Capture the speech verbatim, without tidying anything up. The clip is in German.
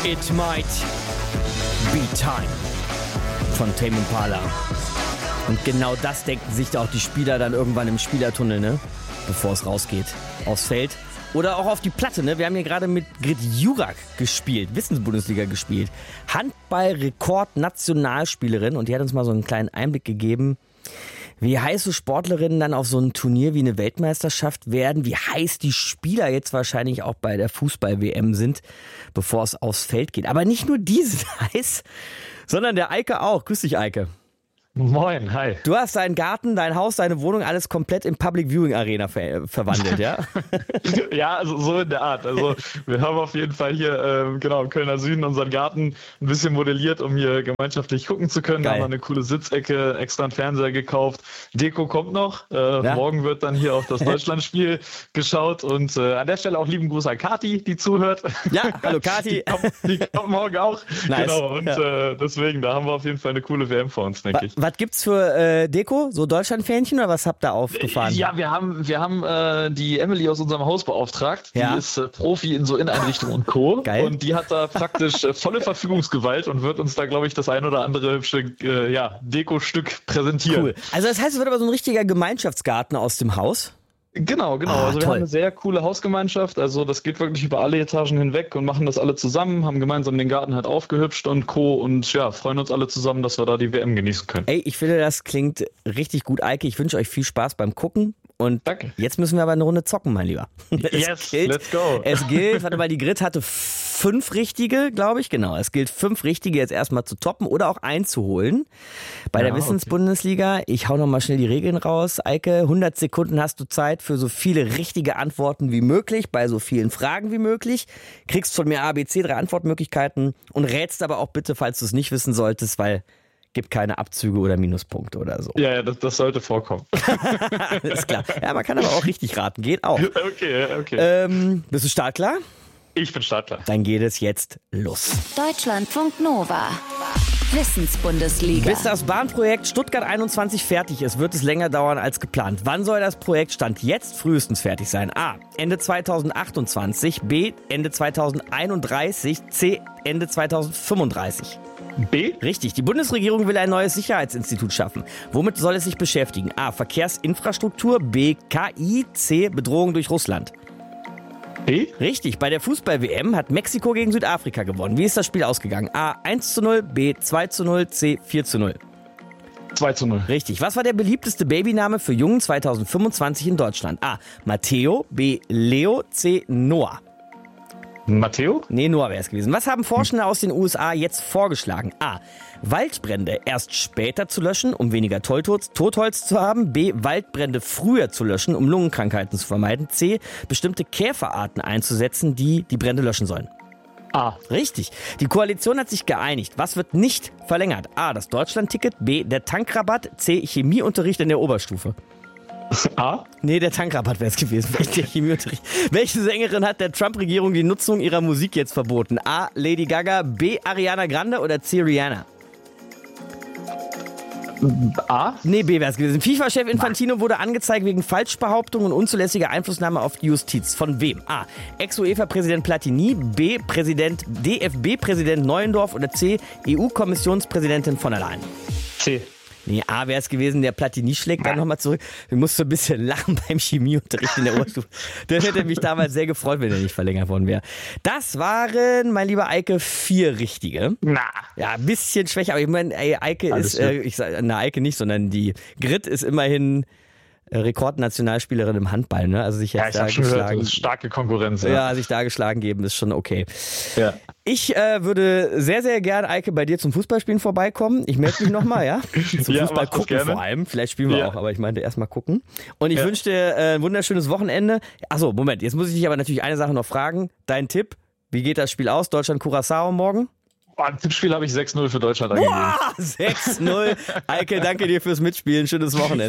It might be time von Tame Impala. Und genau das denken sich auch die Spieler dann irgendwann im Spielertunnel, ne? Bevor es rausgeht aufs Feld. Oder auch auf die Platte, ne? Wir haben hier gerade mit Grit Jurak gespielt, Wissensbundesliga gespielt. Handball-Rekord-Nationalspielerin, und die hat uns mal so einen kleinen Einblick gegeben, wie heiß so Sportlerinnen dann auf so einem Turnier wie eine Weltmeisterschaft werden, wie heiß die Spieler jetzt wahrscheinlich auch bei der Fußball-W M sind, bevor es aufs Feld geht. Aber nicht nur die sind heiß, sondern der Eike auch. Grüß dich, Eike. Moin, hi. Du hast deinen Garten, dein Haus, deine Wohnung, alles komplett in Public Viewing Arena ver- verwandelt, ja? Ja, also so in der Art. Also wir haben auf jeden Fall hier, ähm, genau, im Kölner Süden unseren Garten ein bisschen modelliert, um hier gemeinschaftlich gucken zu können. Geil. Da haben wir eine coole Sitzecke, extra einen Fernseher gekauft. Deko kommt noch. Äh, ja? Morgen wird dann hier auf das Deutschlandspiel geschaut. Und äh, an der Stelle auch lieben Gruß an Kati, die zuhört. Ja, hallo Kati. Die kommt, die kommt morgen auch. Nice. Genau, und ja. äh, deswegen, da haben wir auf jeden Fall eine coole W M vor uns, denke ich. Was gibt's für äh, Deko? So Deutschlandfähnchen oder was habt ihr aufgefahren? Ja, wir haben, wir haben äh, die Emily aus unserem Haus beauftragt. Ja. Die ist äh, Profi in so Inneneinrichtungen und Co. Geil. Und die hat da praktisch äh, volle Verfügungsgewalt und wird uns da, glaube ich, das ein oder andere hübsche äh, ja, Deko-Stück präsentieren. Cool. Also das heißt, es wird aber so ein richtiger Gemeinschaftsgarten aus dem Haus? Genau, genau. Ah, also wir toll. haben eine sehr coole Hausgemeinschaft. Also das geht wirklich über alle Etagen hinweg und machen das alle zusammen, haben gemeinsam den Garten halt aufgehübscht und Co. Und ja, freuen uns alle zusammen, dass wir da die W M genießen können. Ey, ich finde, das klingt richtig gut, Eike. Ich wünsche euch viel Spaß beim Gucken. Und Danke. Jetzt müssen wir aber eine Runde zocken, mein Lieber. Es Yes, gilt, let's go. Es gilt, warte mal, die Grit hatte fünf richtige, glaube ich, genau. Es gilt, fünf richtige jetzt erstmal zu toppen oder auch einzuholen bei Ja, der Wissensbundesliga. Ich hau nochmal schnell die Regeln raus. Eike, hundert Sekunden hast du Zeit für so viele richtige Antworten wie möglich, bei so vielen Fragen wie möglich. Kriegst von mir A, B, C, drei Antwortmöglichkeiten und rätst aber auch bitte, falls du es nicht wissen solltest, weil gibt keine Abzüge oder Minuspunkte oder so. Ja, ja, das, das sollte vorkommen. Alles klar. Ja, man kann aber auch richtig raten. Geht auch. Okay, okay. Ähm, bist du startklar? Ich bin startklar. Dann geht es jetzt los. Deutschlandfunk Nova. Wissensbundesliga. Bis das Bahnprojekt Stuttgart einundzwanzig fertig ist, wird es länger dauern als geplant. Wann soll das Projekt Stand jetzt frühestens fertig sein? A. Ende zweitausendachtundzwanzig. B. Ende zweitausendeinunddreißig. C. Ende zweitausendfünfunddreißig. B? Richtig. Die Bundesregierung will ein neues Sicherheitsinstitut schaffen. Womit soll es sich beschäftigen? A. Verkehrsinfrastruktur. B. K I. C. Bedrohung durch Russland. B? Richtig. Bei der Fußball-W M hat Mexiko gegen Südafrika gewonnen. Wie ist das Spiel ausgegangen? A. eins zu null. B. zwei zu null. C. vier zu null. zwei zu null. Richtig. Was war der beliebteste Babyname für Jungen zweitausendfünfundzwanzig in Deutschland? A. Matteo. B. Leo. C. Noah. Matteo? Nee, Noah wäre es gewesen. Was haben Forschende aus den U S A jetzt vorgeschlagen? A. Waldbrände erst später zu löschen, um weniger Tolltod- Totholz zu haben. B. Waldbrände früher zu löschen, um Lungenkrankheiten zu vermeiden. C. Bestimmte Käferarten einzusetzen, die die Brände löschen sollen. A. Richtig. Die Koalition hat sich geeinigt. Was wird nicht verlängert? A. Das Deutschlandticket. B. Der Tankrabatt. C. Chemieunterricht in der Oberstufe. A? Nee, der Tankrabatt wäre es gewesen. Der Chemieunterricht. Welche Sängerin hat der Trump-Regierung die Nutzung ihrer Musik jetzt verboten? A. Lady Gaga. B. Ariana Grande oder C. Rihanna? A? Nee, B wäre es gewesen. FIFA-Chef Infantino wurde angezeigt wegen Falschbehauptungen und unzulässiger Einflussnahme auf die Justiz. Von wem? A. Ex-UEFA-Präsident Platini. B. Präsident D F B-Präsident Neuendorf oder C. E U-Kommissionspräsidentin von der Leyen. C. Nee, A wäre es gewesen, der Platini schlägt dann nochmal zurück. Ich musste so ein bisschen lachen beim Chemieunterricht in der Oberstufe. Der hätte mich damals sehr gefreut, wenn er nicht verlängert worden wäre. Das waren, mein lieber Eike, vier richtige. Na. Ja, ein bisschen schwächer, aber ich meine, ey, Eike Alles ist, äh, ich sag, na, Eike nicht, sondern die Grit ist immerhin äh, Rekordnationalspielerin im Handball, ne? Also sich jetzt Ja, ich da habe schon gehört, geschlagen. das ist starke Konkurrenz. Ja, sich da geschlagen geben, ist schon okay. Ja. Ich äh, würde sehr, sehr gern, Eike, bei dir zum Fußballspielen vorbeikommen. Ich melde mich nochmal, ja? Zum Ja, Fußball mach das gucken gerne. vor allem. Vielleicht spielen wir Ja. auch, aber ich meinte erst mal gucken. Und ich Ja. wünsche dir äh, ein wunderschönes Wochenende. Achso, Moment, jetzt muss ich dich aber natürlich eine Sache noch fragen. Dein Tipp, wie geht das Spiel aus? Deutschland-Curaçao morgen? Oh, im Tippspiel habe ich sechs null für Deutschland angegeben. Boah, sechs null. Eike, danke dir fürs Mitspielen. Schönes Wochenende.